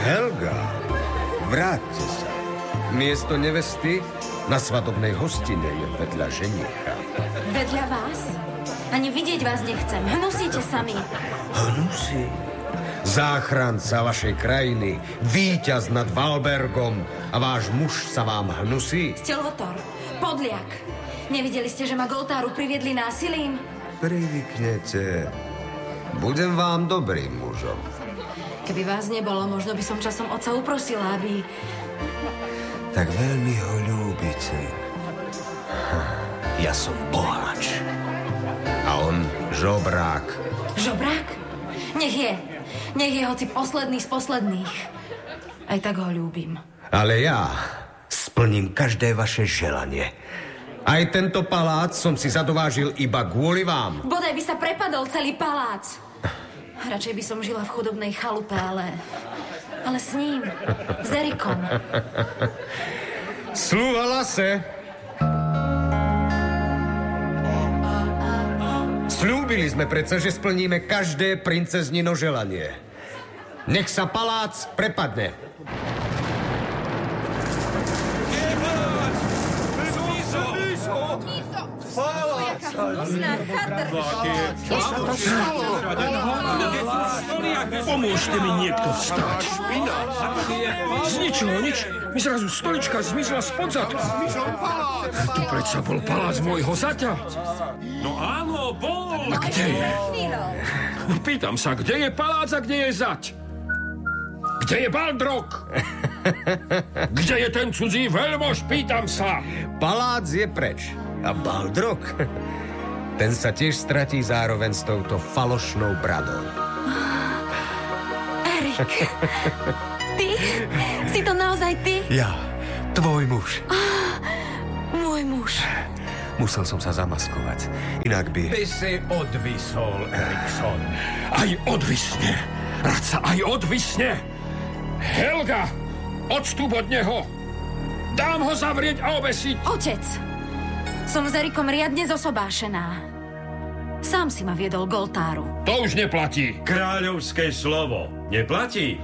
Helga, vráťte sa. Miesto nevesty na svadobnej hostine je vedľa ženicha. Vedľa vás? Ani vidieť vás nechcem. Hnusíte sami. Hnusí? Záchranca vašej krajiny, víťaz nad Valbergom a váš muž sa vám hnusí? Ste Lothar, podliak. Nevideli ste, že ma Goltáru priviedli násilím? Privyknete. Budem vám dobrým mužom. Keby vás nebolo, možno by som časom otca uprosila, aby... Tak veľmi ho ľúbite. Ja som boháč. A on žobrák. Žobrák? Nech je. Nech je hoci posledný z posledných. Aj tak ho ľúbim. Ale ja splním každé vaše želanie. Aj tento palác som si zadovážil iba kvôli vám. Bodaj by sa prepadol celý palác. Radšej by som žila v chudobnej chalupe, ale s ním, s Erikom. Slúha Lase. Sľúbili sme predsa, že splníme každé princeznino želanie. Nech sa palác prepadne. Pomôžte mi niekto vstať. Z ničoho nič mi zrazu stolička zmizla spod zadku. Tu predsa bol palác môjho zaťa. No áno, bol. A kde je? Pýtam sa, kde je palác a kde je zať? Kde je Balrog? Kde je ten cudzí veľmož? Pýtam sa. Palác je preč. A Balrog? Ten sa tiež stratí zároveň s touto falošnou bradou. Erik, ty? Si to naozaj ty? Ja, tvoj muž. Môj muž. Musel som sa zamaskovať, inak by... Ty si odvisol, Erikson. Aj odvisne. Radca, aj odvisne. Helga, odstup od neho. Dám ho zavrieť a obesiť. Otec, som s Erikom riadne zosobášená. Sám si ma viedol Goltáru. To už neplatí. Kráľovské slovo neplatí?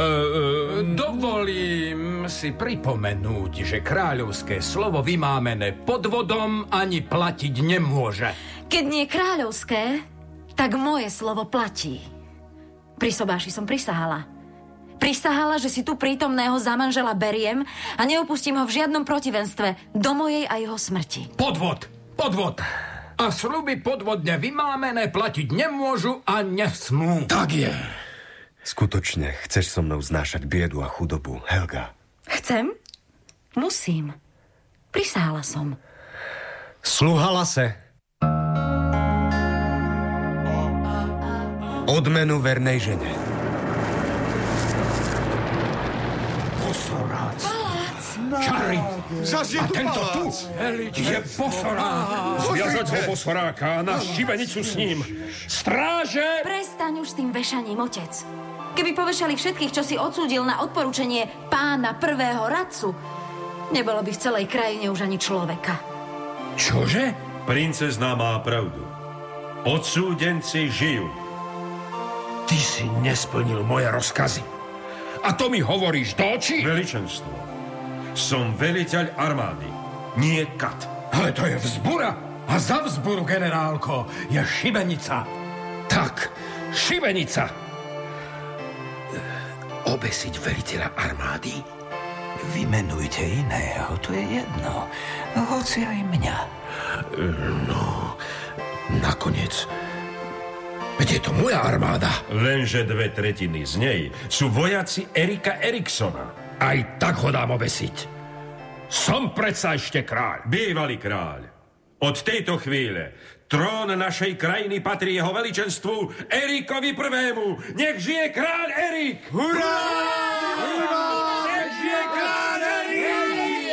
Dovolím si pripomenúť, že kráľovské slovo vymámené podvodom ani platiť nemôže. Keď nie kráľovské, tak moje slovo platí. Pri sobáši som prisahala. Prisahala, že si tu prítomného za manžela beriem a neopustím ho v žiadnom protivenstve do mojej a jeho smrti. Podvod. A sľuby podvodne vymámené platiť nemôžu a nesmú. Tak je. Skutočne chceš so mnou znášať biedu a chudobu, Helga? Chcem? Musím. Prisahala som. Sluha Lase. Odmenu vernej žene. Posorác. Čary. A tento tu je posorák. Zviazať ho posoráka a na šibenicu s ním. Stráže! Prestaň už s tým vešaním, otec. Keby povešali všetkých, čo si odsúdil na odporúčanie pána prvého radcu, nebolo by v celej krajine už ani človeka. Čože? Princezná má pravdu. Odsúdenci žijú. Ty si nesplnil moje rozkazy. A to mi hovoríš do očí? Veličenstvo. Som veliteľ armády, nie kat. Ale to je vzbura. A za vzburu, generálko, je šibenica. Tak, šibenica. Obesiť veliteľa armády? Vymenujte iného, to je jedno. Hoci aj mňa. No, nakoniec... Veď je to moja armáda. Lenže 2/3 z nej sú vojaci Erika Eriksona. Aj tak ho dám obesiť. Som predsa ešte kráľ. Bývalý kráľ. Od tejto chvíle trón našej krajiny patrí jeho veličenstvu Erikovi I. Nech žije kráľ Erik! Hurá! Hurá! Nech žije kráľ Erik!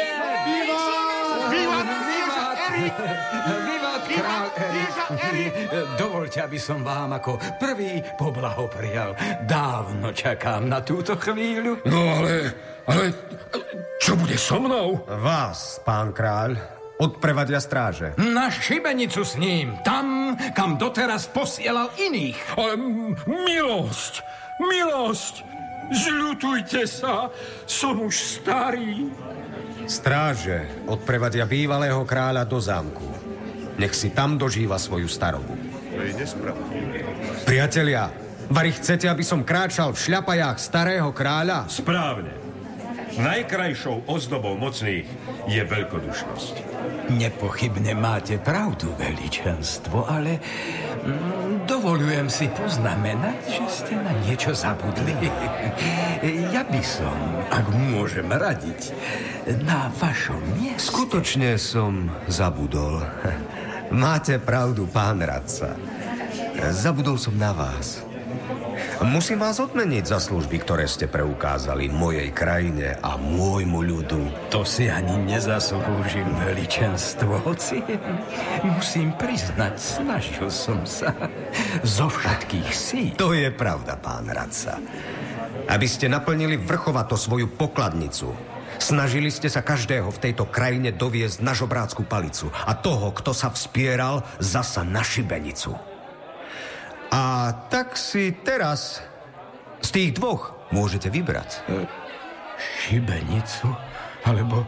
Vivat kráľ Erik. Dovoľte, aby som vám ako prvý poblahoprial. Dávno čakám na túto chvíľu. No ale čo bude so mnou? Vás, pán kráľ, odprevadia stráže. Na šibenicu s ním, tam, kam doteraz posielal iných. Ale milosť! Zľutujte sa, som už starý. Stráže odprevadia bývalého kráľa do zámku. Nech si tam dožíva svoju starobu. Priatelia, vari chcete, aby som kráčal v šľapajách starého kráľa? Správne. Najkrajšou ozdobou mocných je veľkodušnosť. Nepochybne máte pravdu, veličenstvo, ale dovolujem si poznamenať, že ste na niečo zabudli. Ja by som, ak môžem radiť, na vašom mieste... Skutočne som zabudol. Máte pravdu, pán radca. Zabudol som na vás. Musím vás odmeniť za služby, ktoré ste preukázali mojej krajine a môjmu ľudu. To si ani nezaslúžim, veličenstvo, hoci musím priznať, snažil som sa zo všetkých síl. To je pravda, pán radca. Aby ste naplnili vrchovato svoju pokladnicu, snažili ste sa každého v tejto krajine doviesť na žobrácku palicu a toho, kto sa vspieral, zasa na šibenicu. A tak si teraz z tých dvoch môžete vybrať. Šibenicu? Alebo...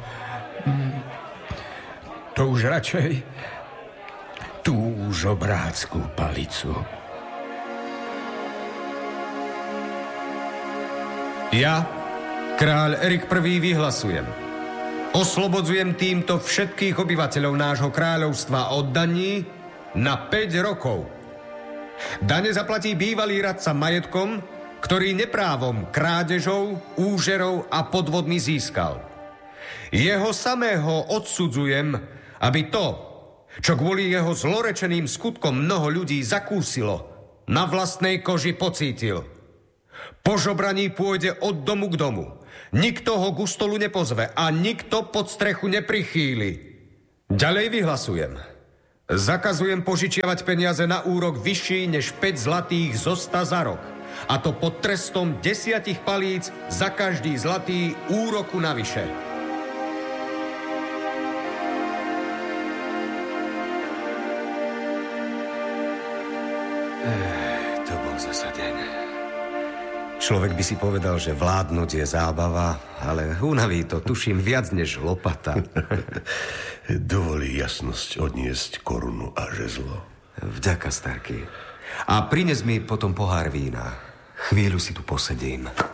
to už radšej tú žobrácku palicu. Ja, kráľ Erik I, vyhlasujem. Oslobodzujem týmto všetkých obyvateľov nášho kráľovstva od daní na 5 rokov. Dane zaplatí bývalý radca majetkom, ktorý neprávom krádežou, úžerou a podvodmi získal. Jeho samého odsudzujem, aby to, čo kvôli jeho zlorečeným skutkom mnoho ľudí zakúsilo, na vlastnej koži pocítil. Po žobraní pôjde od domu k domu. Nikto ho k stolu nepozve a nikto pod strechu neprichýli. Ďalej vyhlasujem. Zakazujem požičiavať peniaze na úrok vyšší než 5 zlatých zosta za rok. A to pod trestom 10 palíc za každý zlatý úroku navyše. To bol zasa deň. Človek by si povedal, že vládnuť je zábava, ale unaví to, tuším, viac než lopata. Dovolí jasnosť odniesť korunu a žezlo. Vďaka, starky. A prines mi potom pohár vína. Chvíľu si tu posedím.